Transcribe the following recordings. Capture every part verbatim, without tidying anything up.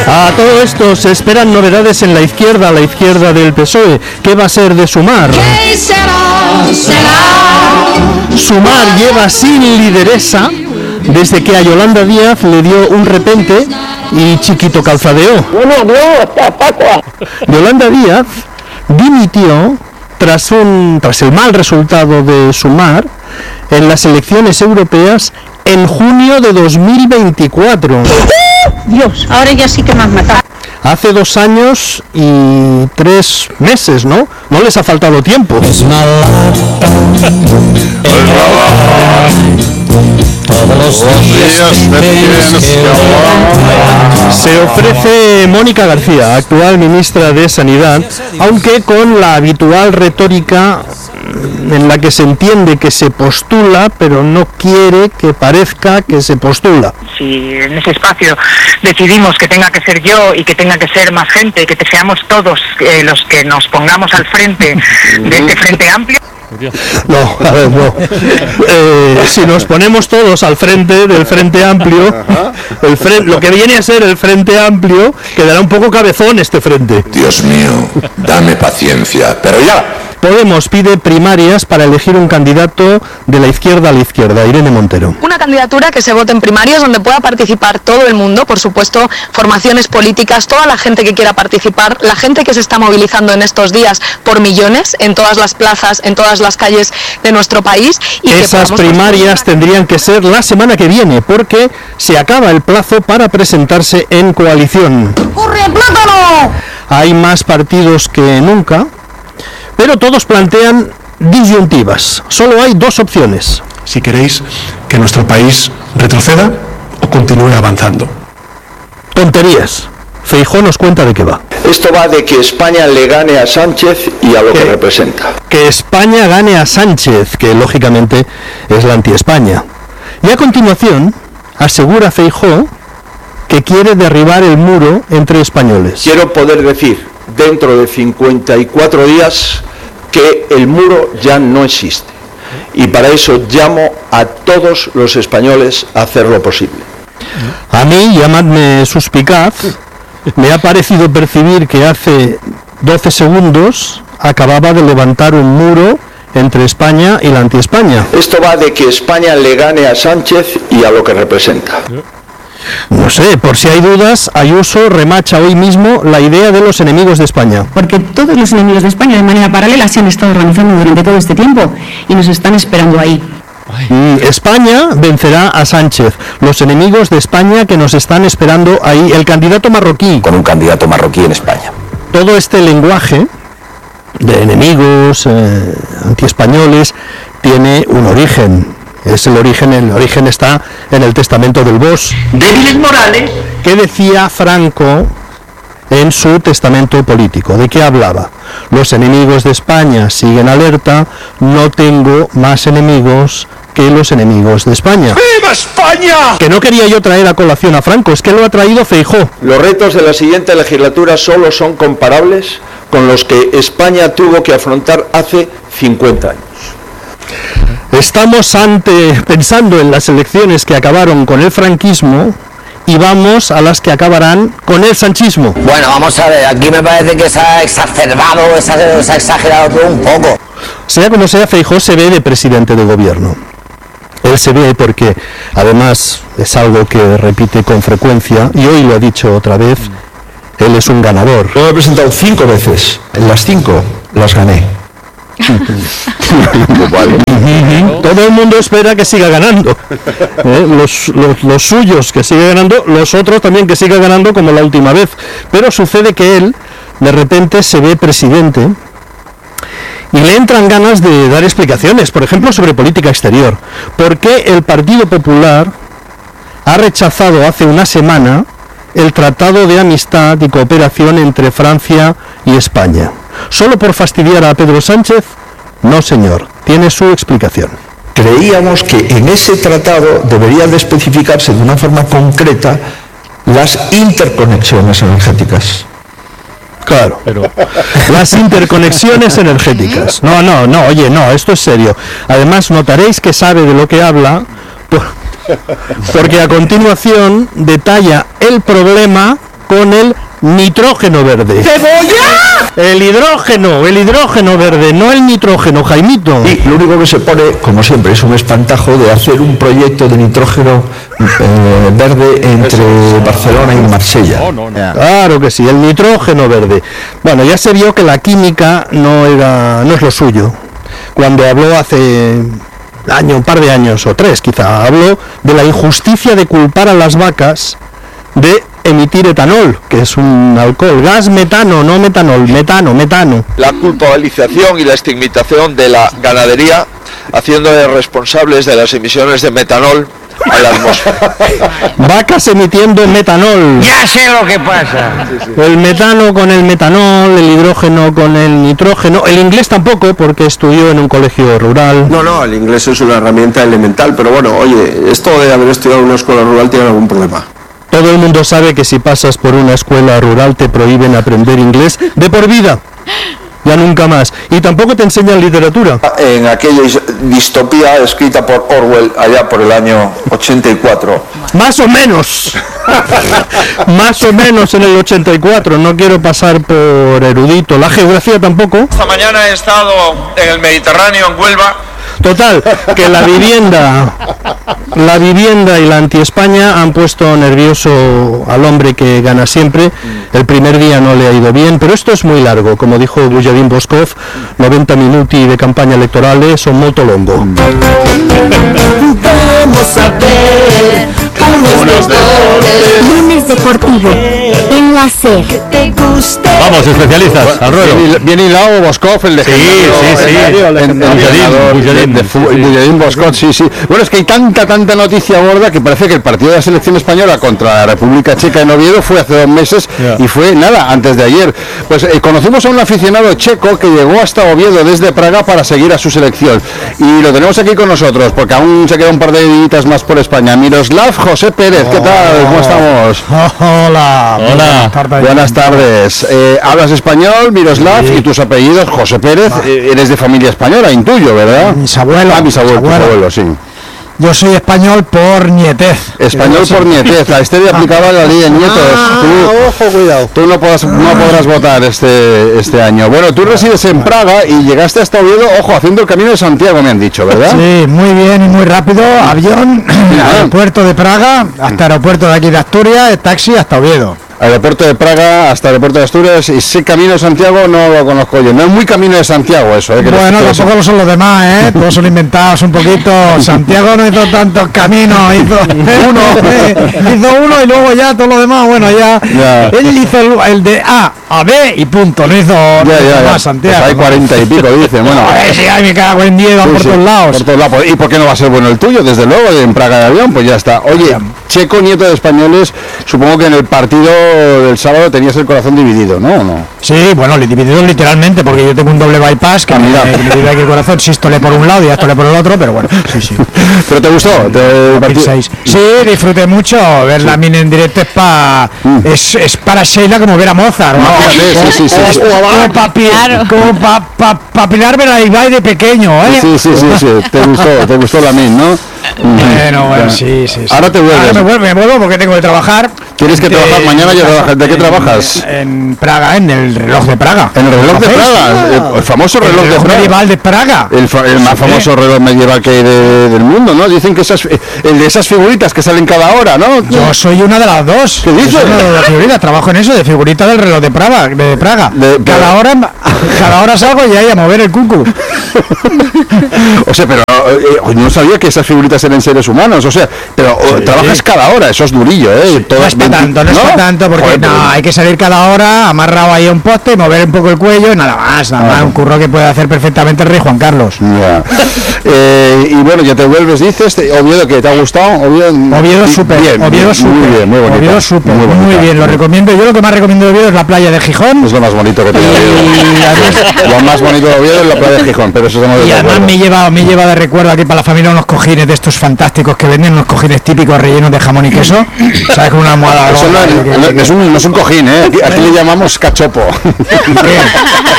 A todo esto se esperan novedades en la izquierda, la izquierda del P S O E. ¿Qué va a ser de Sumar? ¿Qué será? Será. Sumar lleva sin lideresa desde que a Yolanda Díaz le dio un repente y Chiquito calzadeó. Yolanda Díaz dimitió tras un tras el mal resultado de Sumar en las elecciones europeas en junio de dos mil veinticuatro. Dios, ahora ya sí que me has matado. Hace dos años y tres meses, ¿no? No les ha faltado tiempo. Todos los días me tienes que amar. Se ofrece Mónica García, actual ministra de Sanidad, aunque con la habitual retórica en la que se entiende que se postula, pero no quiere que parezca que se postula. Si en ese espacio decidimos que tenga que ser yo y que tenga que ser más gente, que seamos todos eh, los que nos pongamos al frente de este Frente Amplio. No, a ver, no. Eh, si nos ponemos todos al frente del Frente Amplio, el frente, lo que viene a ser el Frente Amplio, quedará un poco cabezón este frente. Dios mío, dame paciencia, pero ya. Podemos pide primarias para elegir un candidato de la izquierda a la izquierda. Irene Montero. Una candidatura que se vote en primarias donde pueda participar todo el mundo, por supuesto, formaciones políticas, toda la gente que quiera participar, la gente que se está movilizando en estos días por millones en todas las plazas, en todas las calles de nuestro país. Y esas que primarias tendrían que ser la semana que viene, porque se acaba el plazo para presentarse en coalición. ¡Corre, plátano! Hay más partidos que nunca, pero todos plantean disyuntivas. Solo hay dos opciones. Si queréis que nuestro país retroceda o continúe avanzando. Tonterías. Feijóo nos cuenta de qué va. Esto va de que España le gane a Sánchez y a lo que, que representa. Que España gane a Sánchez, que lógicamente es la anti-España. Y a continuación asegura Feijóo que quiere derribar el muro entre españoles. Quiero poder decir dentro de cincuenta y cuatro días que el muro ya no existe. Y para eso llamo a todos los españoles a hacer lo posible. A mí, llamadme suspicaz, me ha parecido percibir que hace doce segundos acababa de levantar un muro entre España y la anti-España. Esto va de que España le gane a Sánchez y a lo que representa. No sé, por si hay dudas, Ayuso remacha hoy mismo la idea de los enemigos de España. Porque todos los enemigos de España de manera paralela se han estado organizando durante todo este tiempo y nos están esperando ahí. Y España vencerá a Sánchez. Los enemigos de España que nos están esperando ahí. El candidato marroquí. Con un candidato marroquí en España. Todo este lenguaje de enemigos, eh, antiespañoles, tiene un origen. Es el origen, el origen está en el testamento del Bosch. Débiles morales. ¿Qué decía Franco en su testamento político? ¿De qué hablaba? Los enemigos de España siguen alerta, no tengo más enemigos que los enemigos de España. ¡Viva España! Que no quería yo traer a colación a Franco, es que lo ha traído Feijóo. Los retos de la siguiente legislatura solo son comparables con los que España tuvo que afrontar hace cincuenta años. Estamos ante, pensando en las elecciones que acabaron con el franquismo y vamos a las que acabarán con el sanchismo. Bueno, vamos a ver, aquí me parece que se ha exacerbado, se ha, se ha exagerado todo un poco. Sea como sea, Feijóo se ve de presidente de gobierno. Él se ve porque, además, es algo que repite con frecuencia, y hoy lo ha dicho otra vez, él es un ganador. Yo me he presentado cinco veces, en las cinco las gané. Todo el mundo espera que siga ganando, ¿eh? los, los, los suyos que siga ganando, los otros también que siga ganando como la última vez, pero sucede que él de repente se ve presidente y le entran ganas de dar explicaciones, por ejemplo sobre política exterior. ¿Por qué el Partido Popular ha rechazado hace una semana el Tratado de Amistad y Cooperación entre Francia y España? ¿Solo por fastidiar a Pedro Sánchez? No, señor, tiene su explicación. Creíamos que en ese tratado deberían de especificarse de una forma concreta las interconexiones energéticas. Claro, pero las interconexiones energéticas. No, no, no, oye, no, esto es serio. Además, notaréis que sabe de lo que habla, por, porque a continuación detalla el problema con el nitrógeno verde. ¡Cebolla! El hidrógeno, el hidrógeno verde, no el nitrógeno, Jaimito. Y lo único que se pone, como siempre, es un espantajo de hacer un proyecto de nitrógeno eh, verde entre Barcelona y Marsella. No, no, no. Claro que sí, el nitrógeno verde. Bueno, ya se vio que la química no era, no es lo suyo. Cuando habló hace año, un par de años o tres, quizá, habló de la injusticia de culpar a las vacas de emitir etanol, que es un alcohol, gas metano, no metanol, metano, metano. La culpabilización y la estigmatización de la ganadería, haciéndole responsables de las emisiones de metanol a la atmósfera. Vacas emitiendo metanol. Ya sé lo que pasa. Sí, sí. El metano con el metanol, el hidrógeno con el nitrógeno. El inglés tampoco, porque estudió en un colegio rural. No, no, el inglés es una herramienta elemental, pero bueno, oye, esto de haber estudiado en una escuela rural tiene algún problema. Todo el mundo sabe que si pasas por una escuela rural te prohíben aprender inglés de por vida. Ya nunca más. Y tampoco te enseñan literatura. En aquella distopía escrita por Orwell allá por el año ochenta y cuatro. Más o menos. Más o menos en el ochenta y cuatro. No quiero pasar por erudito. La geografía tampoco. Esta mañana he estado en el Mediterráneo, en Huelva. Total, que la vivienda, la vivienda y la anti-España han puesto nervioso al hombre que gana siempre. El primer día no le ha ido bien, pero esto es muy largo. Como dijo Bujarin Boskov, noventa minuti de campaña electoral son molto longo. Vamos a ver unos deportes. Lunes deportivo en la SER. Vamos, especialistas, al ruedo. Bien, bien hilado Boskov, el legendario. Sí, sí, sí. Bujarin Boskov, sí, sí. Bueno, es que hay tanta, tanta noticia gorda que parece que el partido de la selección española contra la República Checa en Oviedo fue hace dos meses yeah. y fue nada, antes de ayer. Pues eh, conocimos a un aficionado checo que llegó hasta Oviedo desde Praga para seguir a su selección. Y lo tenemos aquí con nosotros, porque aún se queda un par de días más por España. Miroslav José Pérez, ¿qué tal? ¿Cómo estamos? Hola. Hola. Tardes. Buenas tardes. Eh, ¿Hablas español, Miroslav? Sí. ¿Y tus apellidos? José Pérez. Eh, eres de familia española, intuyo, ¿verdad? Mis abuelos. Ah, mis abuelos, abuelo. abuelo, sí. Yo soy español por nietez. Español por nietez. A este le aplicaba la ley de nietos. Ah, tú, ojo, cuidado. Tú no podrás, no podrás votar este este año. Bueno, tú resides en Praga y llegaste hasta Oviedo, ojo, haciendo el Camino de Santiago, me han dicho, ¿verdad? Sí, muy bien y muy rápido. Avión, aeropuerto de Praga, hasta aeropuerto de aquí de Asturias, taxi hasta Oviedo. Aeropuerto de Praga hasta aeropuerto de Asturias, y ese Camino de Santiago no lo conozco yo. No es muy Camino de Santiago eso, ¿eh? Bueno, tampoco lo son los demás, ¿eh? Todos son inventados un poquito. Santiago no hizo tantos caminos, hizo uno, ¿eh? hizo uno y luego ya todo lo demás, bueno, ya. ya. Él hizo el, el de A a B y punto, no hizo, ya, no hizo ya, más ya. Santiago. Pues hay cuarenta y pico, dicen. Bueno, a ver si hay me cago en diez, van sí, por sí, todos lados. Por todos lados. ¿Y por qué no va a ser bueno el tuyo? Desde luego, en Praga de avión, pues ya está. Oye, checo, nieto de españoles, supongo que en el partido del sábado tenías el corazón dividido, ¿no? ¿O no? Sí, bueno, dividido literalmente, porque yo tengo un doble bypass que ah, me, me, me divide aquí el corazón, sístole por un lado y diástole por el otro, pero bueno, sí, sí. ¿Pero te gustó? ¿Te sí, disfruté mucho, ver sí. la mini en directo es, pa, mm. es, es para Sheila como ver a Mozart, ¿no? Sí, sí, sí, sí. Como para pa, pa, pa, Pilar ver a Ibai de pequeño, ¿eh? Sí, sí, sí, sí, te gustó, te gustó la min, ¿no? Bueno, bueno, sí, sí, sí. Ahora te vuelves. Ahora me vuelvo, me vuelvo porque tengo que trabajar. ¿Tienes que de, trabajar mañana? Ya trabajas. ¿De qué en, trabajas? En Praga, en el reloj de Praga. ¿En el reloj de Praga? El, el famoso reloj, el reloj de Praga. medieval de Praga. El, fa, el más famoso ¿eh? reloj medieval que hay de, del mundo, ¿no? Dicen que esas, el de esas figuritas que salen cada hora, ¿no? Yo soy una de las dos. ¿Qué dices? Yo soy una de las figuritas, trabajo en eso, de figurita del reloj de Praga. De Praga. De, cada, de... hora, cada hora salgo y ahí a mover el cucu. O sea, pero eh, no sabía que esas figuritas eran seres humanos, o sea, pero sí. trabajas cada hora, eso es durillo, ¿eh? Sí. No es para tanto, no, ¿no? es para tanto, porque Joder, no, pero... hay que salir cada hora, amarrado ahí a un poste, mover un poco el cuello y nada más, nada ah, más, un curro que puede hacer perfectamente el rey Juan Carlos. Yeah. eh, y bueno, ya te vuelves, dices, Oviedo, que te ha gustado, Oviedo, Oviedo súper, Oviedo súper, muy bien, muy bonito, Oviedo súper, muy, muy bien, lo recomiendo, yo lo que más recomiendo de Oviedo es la playa de Gijón. Es lo más bonito que tiene Oviedo. Lo más bonito de Oviedo es la playa de Gijón, pero eso estamos de Y además me lleva, me lleva de recuerdo aquí para la familia unos cojines de estos fantásticos que venden, unos cojines típicos rellenos de jamón y queso, ¿sabes? Con una almohada. Eso no, no, no, es un, no es un cojín, ¿eh? Aquí, aquí le llamamos cachopo.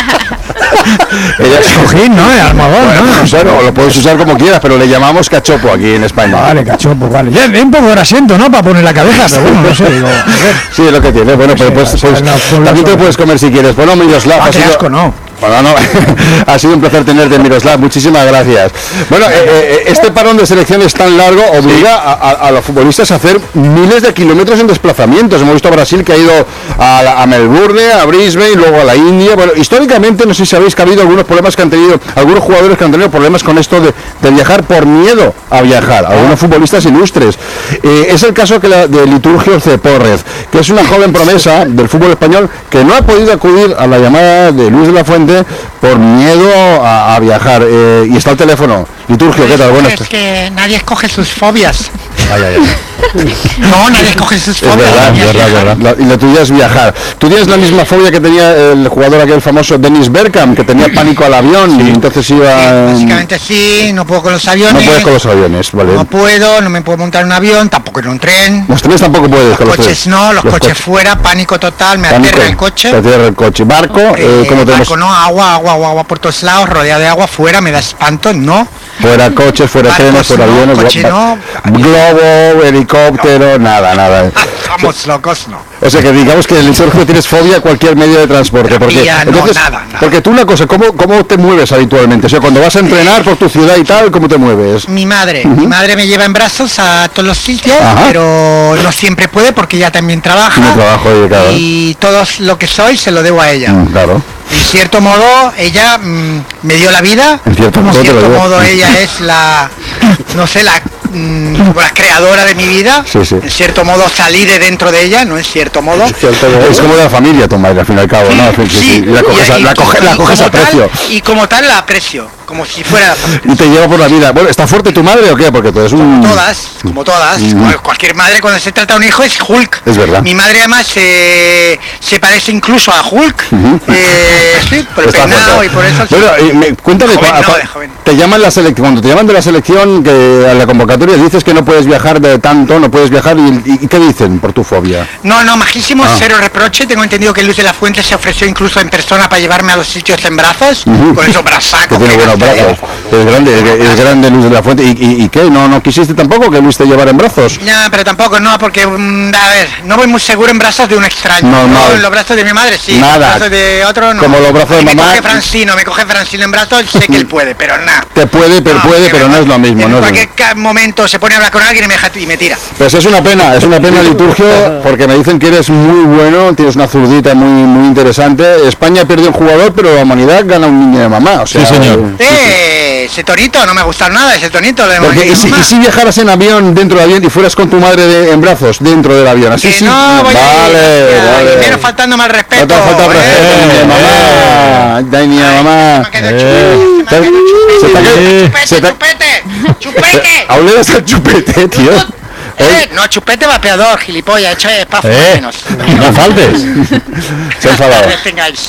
Ella es cojín, ¿no? El almohadón, bueno, ¿no? no sé, no, lo puedes usar como quieras, pero le llamamos cachopo aquí en España. Vale, cachopo, vale. Ya hay un poco de asiento, ¿no? Para poner la cabeza, pero bueno, no sé, digo. Sí, es lo que tiene. Bueno, pero pues, pues también te puedes comer si quieres. Bueno, Miroslav, ah, ha sido... asco, no. Bueno, no, ha sido un placer tenerte, Miroslav, muchísimas gracias. Bueno, eh, eh, este parón de selecciones tan largo obliga a, a, a los futbolistas a hacer miles de kilómetros en desplazamientos. Hemos visto a Brasil que ha ido a, la, a Melbourne, a Brisbane, y luego a la India. Bueno, históricamente, no sé si sabéis que ha habido algunos problemas que han tenido, algunos jugadores que han tenido problemas con esto de, de viajar por miedo a viajar, algunos futbolistas ilustres. Eh, es el caso que la, de Liturgio Cepórrez, que es una joven promesa del fútbol español que no ha podido acudir a la llamada de Luis de la Fuente por miedo a, a viajar. Eh, y está el teléfono. Liturgio, ¿qué tal? Bueno, es que nadie escoge sus fobias. Ay, ay, ay. No, nadie escoge sus Es fobias. verdad, es verdad, verdad. La, y la tuya es viajar. Tú tienes la misma fobia que tenía el jugador aquel famoso Dennis Bergkamp, que tenía pánico al avión, sí. Y entonces iba... Sí, básicamente sí, no puedo con los aviones. No puedes con los aviones, vale. No puedo, no me puedo montar en un avión, tampoco en un tren. Los trenes tampoco puedes. Los con coches los no, los, los coches coches fuera, pánico total, me Pánico, aterra el coche. Te aterra el coche. Barco, eh, Eh, ¿cómo tenemos? barco no, agua, agua, agua, agua por todos lados, rodeado de agua, fuera, me da espanto, no. Fuera coches, fuera Barcos trenes, fuera no, aviones, coche ba- no. globo, helicóptero, nada, nada. Vamos locos, no. O sea que digamos que el Sergio tienes fobia a cualquier medio de transporte. Porque, Fobia, no, entonces, nada, nada. porque tú una cosa, ¿cómo, ¿cómo te mueves habitualmente? O sea, cuando vas a entrenar por tu ciudad y tal, ¿cómo te mueves? Mi madre, Ujú. mi madre me lleva en brazos a todos los sitios, Ajá. pero no siempre puede porque ella también trabaja. Mi trabajo, oye, claro. Y todo lo que soy se lo debo a ella. Mm, claro. En cierto modo, ella mm, me dio la vida. En cierto modo, En te lo cierto dio. modo, ella es la, no sé, la, mm, como la creadora de mi vida. Sí, sí. En cierto modo, salí de dentro de ella, no en cierto modo. Es como de la familia tu madre, al fin y al cabo, ¿no? Sí, sí, sí. Y la coges, a, y- la coge- y- la y coges como a precio. tal- y como tal la aprecio, como si fuera la familia. Y te lleva por la vida. Bueno, ¿está fuerte tu madre o qué? Porque tú eres un... Todas, como todas, Mm. cual- cualquier madre cuando se trata de un hijo es Hulk. Es verdad. Mi madre además eh, se parece incluso a Hulk. Ujú. eh, sí, por el Está peinado fuerte. y por eso. Bueno, y me, cuéntame, Joven, cua- no, cua- de joven. te llaman la selección, cuando te llaman de la selección que a la convocatoria dices que no puedes viajar de tanto, no puedes viajar, y, y- ¿y qué dicen por tu fobia? No, no, majísimo, Ah. cero reproche. Tengo entendido que Luis de la Fuente se ofreció incluso en persona para llevarme a los sitios en brazos, Ujú. con esos Que brasacos. tiene que buenos gasta, brazos. Es grande, es, es grande Luis de la Fuente. ¿Y, y, y qué? ¿No, ¿No quisiste tampoco que Luis te llevara en brazos? Ya, pero tampoco, no, porque, mm, a ver, no voy muy seguro en brazos de un extraño. No, no. en los brazos de mi madre sí, Nada. en los brazos de otro no. Como los brazos de Y me mamá. coge Francino, me coge Francino en brazos, sé que él puede, pero nada. Te puede, pero puede, pero no es lo mismo. En No es lo cualquier mismo. ca- momento se pone a hablar con alguien y me, deja- y me tira. Pues es una pena, es una pena, Liturgio, porque me dicen que eres muy bueno, tienes una zurdita muy muy interesante. España pierde un jugador, pero la humanidad gana un niño de mamá. O sea, Sí, señor. Eh, ese tonito, no me gusta nada, ese tonito de Porque, de ¿y, si, mamá. y si viajaras en avión, dentro del avión, y fueras con tu madre de- en brazos, dentro del avión? Así Que sí. no, voy a ir, vale, hostia, vale. y menos faltándome al respeto. No te falta ¿eh? respeto, niña de mamá. Ay, niña de mamá. Eh, Se te ha quedado- se te ha- ¡Chupete! ¡Chupete! Aún le das el chupete, tío. Eh, no, chupete vapeador, gilipollas, hecho de paz Eh, menos. no faltes. Se ha enfadado. Tal vez tengáis.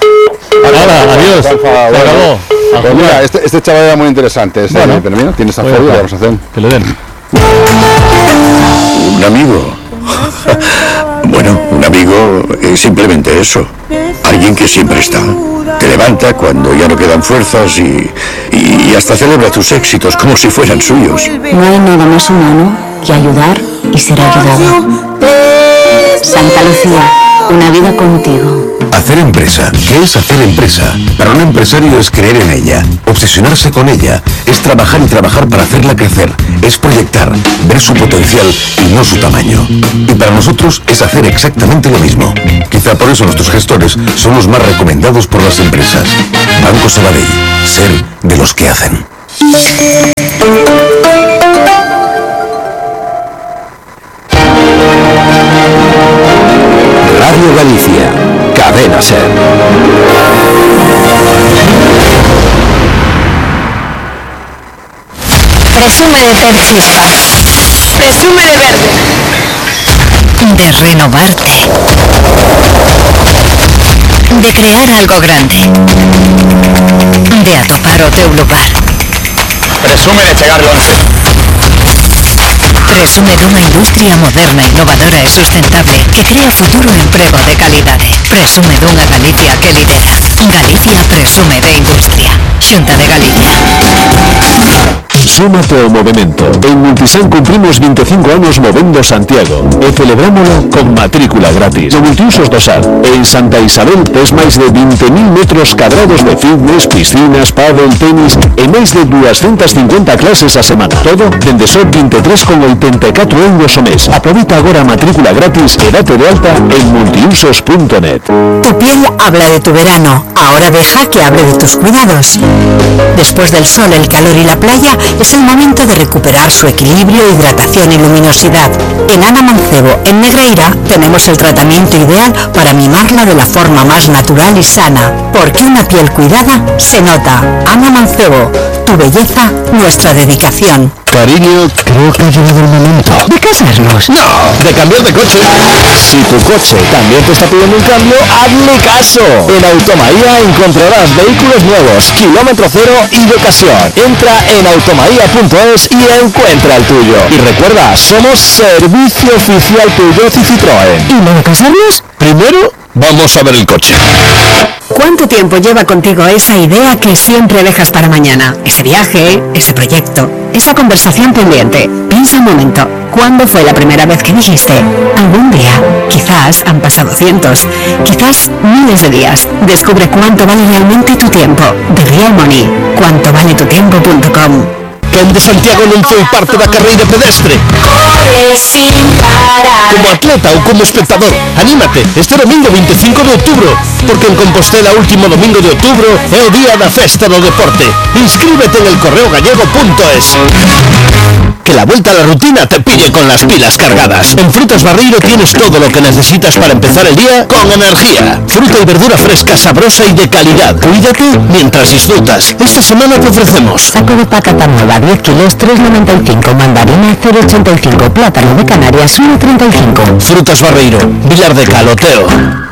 Hala, adiós. Se ha enfadado. Se Bueno, acabó. A pues mira, jugar. este, este chaval era muy interesante. Este, Bueno. pero mira, tiene esa Oye, fobia, pa, vamos a hacer. Que le den. Un amigo. Bueno, un amigo es simplemente eso. Alguien que siempre está. Te levanta cuando ya no quedan fuerzas y, y hasta celebra tus éxitos como si fueran suyos. No hay nada más humano que ayudar y ser ayudado. Santa Lucía, una vida contigo. Hacer empresa. ¿Qué es hacer empresa? Para un empresario es creer en ella, obsesionarse con ella, es trabajar y trabajar para hacerla crecer, es proyectar, ver su potencial y no su tamaño. Y para nosotros es hacer exactamente lo mismo. Quizá por eso nuestros gestores son los más recomendados por las empresas. Banco Sabadell, ser de los que hacen. Radio Galicia, Cadena Ser. Presume de ser chispas. Presume de verde. De renovarte. De crear algo grande. De atopar o teu lugar. Presume de chegar al once. Presume dunha industria moderna, innovadora e sustentable que crea futuro e emprego de calidade. Presume dunha Galicia que lidera. Galicia presume de industria. Xunta de Galicia. Súmate ao movemento. En Multisan cumprimos veinticinco anos movendo Santiago e celebrámolo con matrícula gratis. No Multiusos do Sar, en Santa Isabel, tes máis de veinte mil metros cadrados de fitness, piscinas, pádel, tenis e máis de doscientas cincuenta clases a semana. Todo dende só veintitrés con oitenta e catro euros o mes. Aproveita agora a matrícula gratis e date de alta en multiusos punto net. Tu piel habla de tu verano. Ahora deja que hable de tus cuidados. Después del sol, el calor y la playa, es el momento de recuperar su equilibrio, hidratación y luminosidad. En Ana Mancebo, en Negreira, tenemos el tratamiento ideal para mimarla de la forma más natural y sana. Porque una piel cuidada se nota. Ana Mancebo, tu belleza, nuestra dedicación. Cariño, creo que ha llegado el momento. ¿De casarnos? ¡No! ¡De cambiar de coche! Si tu coche también te está pidiendo un cambio, hazme caso. En Automaía encontrarás vehículos nuevos, kilómetro cero y de ocasión. Entra en automaía punto es y encuentra el tuyo. Y recuerda, somos servicio oficial Peugeot y Citroën. ¿Y no de casarnos? Primero, vamos a ver el coche. ¿Cuánto tiempo lleva contigo esa idea que siempre dejas para mañana? Ese viaje, ese proyecto, esa conversación pendiente. Piensa un momento, ¿cuándo fue la primera vez que dijiste? Algún día. Quizás han pasado cientos, quizás miles de días. Descubre cuánto vale realmente tu tiempo. The Real Money. cuánto vale tu tiempo punto com. Quen de Santiago non foi parte da carreira pedestre? Como atleta ou como espectador, anímate este domingo veinticinco de outubro, porque en Compostela último domingo de outubro é o día da festa do deporte. Inscríbete en el correo gallego punto es. Que la vuelta a la rutina te pille con las pilas cargadas. En Frutas Barreiro tienes todo lo que necesitas para empezar el día con energía. Fruta y verdura fresca, sabrosa y de calidad. Cuídate mientras disfrutas. Esta semana te ofrecemos saco de patata nueva, diez kilos, tres noventa y cinco. Mandarina, cero ochenta y cinco. Plátano de Canarias, uno treinta y cinco. Frutas Barreiro, Vilar de Caloteo.